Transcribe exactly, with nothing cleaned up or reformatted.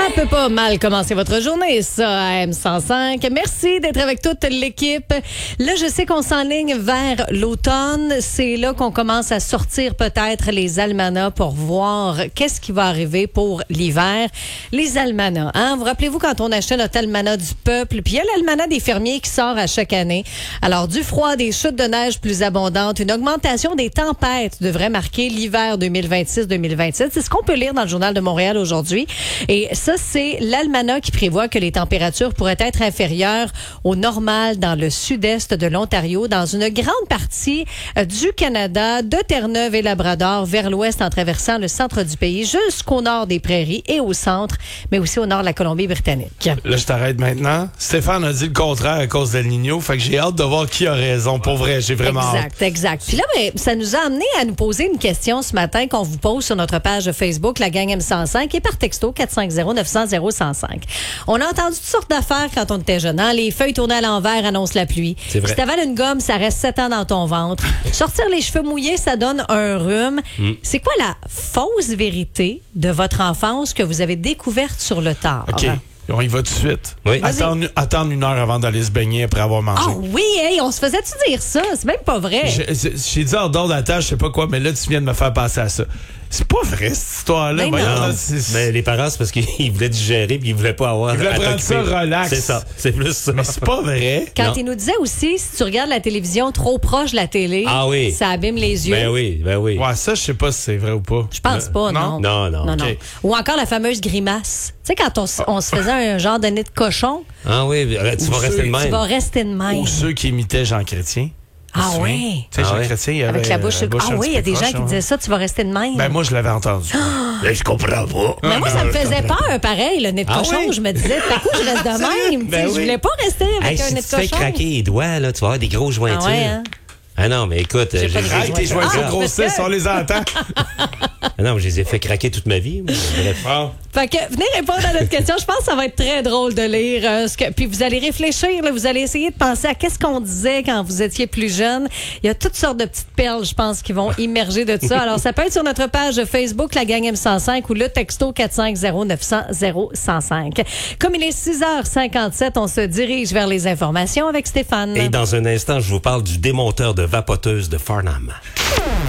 peut pas mal commencer votre journée, ça, à M cent cinq. Merci d'être avec toute l'équipe. Là, je sais qu'on s'enligne vers l'automne. C'est là qu'on commence à sortir peut-être les almanachs pour voir qu'est-ce qui va arriver pour l'hiver. Les almanachs, hein? Vous rappelez-vous quand on achetait notre almanach du peuple? Puis il y a l'almanach des fermiers qui sort à chaque année. Alors, du froid, des chutes de neige plus abondantes, une augmentation des tempêtes devrait marquer l'hiver deux mille vingt-six deux mille vingt-sept. C'est ce qu'on peut lire dans le Journal de Montréal aujourd'hui. Et ça, c'est l'almanach qui prévoit que les températures pourraient être inférieures au normal dans le sud-est de l'Ontario, dans une grande partie euh, du Canada, de Terre-Neuve et Labrador, vers l'ouest en traversant le centre du pays, jusqu'au nord des prairies et au centre, mais aussi au nord de la Colombie-Britannique. Là, je t'arrête maintenant. Stéphane a dit le contraire à cause d'El Niño, fait que j'ai hâte de voir qui a raison. Pour vrai, j'ai vraiment exact, hâte. Exact, exact. Puis là, ben, ça nous a amené à nous poser une question ce matin qu'on vous pose sur notre page Facebook, la gang M cent cinq, et par texto quatre cinq zéro neuf cent zéro cent cinq. On a entendu toutes sortes d'affaires quand on était jeune. Hein? Les feuilles tournées à l'envers annoncent la pluie. C'est vrai. Si t'avales une gomme, ça reste sept ans dans ton ventre. Sortir les cheveux mouillés, ça donne un rhume. Mm. C'est quoi la fausse vérité de votre enfance que vous avez découverte sur le tard? OK. On y va tout de suite. Oui. Attendre, attendre une heure avant d'aller se baigner après avoir mangé. Ah oui, hey, on se faisait-tu dire ça? C'est même pas vrai. J'ai, j'ai dit hors d'ordre de la tâche, je sais pas quoi, mais là, tu viens de me faire penser à ça. C'est pas vrai, cette histoire-là. Ben Voyons, non. là, c'est... Mais les parents, c'est parce qu'ils voulaient digérer puis ils voulaient pas avoir. Ils voulaient à prendre ça t'occuper. relax. C'est ça. C'est plus ça. Mais c'est pas vrai. Quand Non. il nous disait aussi, si tu regardes la télévision trop proche de la télé, Ah oui. ça abîme les yeux. Ben oui, ben oui. Ouais, ça, je sais pas si c'est vrai ou pas. Je pense pas, non. Non, non. non, non. OK. Ou encore la fameuse grimace. Tu sais, quand on, s- on se faisait un genre de nez de cochon, Ah oui, euh, tu Ou vas rester ceux- de tu même. vas rester de même. Ou ceux qui imitaient Jean Chrétien. Ah Tu te souviens? oui. Tu sais, Ah Jean ouais. Chrétien, il avait Avec la bouche. la bouche ah un oui, il y a petit des peu gens croche, qui hein. disaient ça, tu vas rester de même. Ben, moi, je l'avais entendu. Ben, je comprends pas. Mais moi, ça me faisait peur, pareil, le nez de Ah cochon. oui? Je me disais, d'un coup, je reste de même. Tu sais, Ben Je oui. voulais pas rester avec Hey, un si nez tu de te fais cochon. craquer les doigts, là, tu vas avoir des grosses jointures. Ah ouais, hein? Ah non, mais écoute, J'ai j'ai pas de Arrête tes Ah, jointures parce grossistes, que- on les entend. Ah non, mais je les ai fait craquer toute ma vie. moi. Bref. Bon. Fait que venez répondre à notre question. Je pense que ça va être très drôle de lire. euh, ce que, puis vous allez réfléchir, là, vous allez essayer de penser à qu'est-ce qu'on disait quand vous étiez plus jeune. Il y a toutes sortes de petites perles, je pense, qui vont immerger de ça. Alors, ça peut être sur notre page Facebook, la gang M cent cinq, ou le texto quatre cinq zéro neuf cent zéro cent cinq. Comme il est six heures cinquante-sept, on se dirige vers les informations avec Stéphane. Et dans un instant, je vous parle du démonteur de vapoteuse de Farnham.